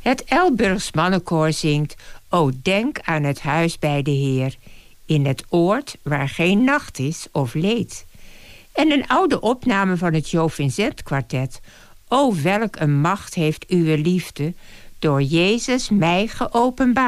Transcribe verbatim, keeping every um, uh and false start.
Het Elburgs mannenkoor zingt O denk aan het huis bij de Heer, in het oord waar geen nacht is of leed. En een oude opname van het Jo Vincent kwartet. O welk een macht heeft uw liefde, door Jezus mij geopenbaard.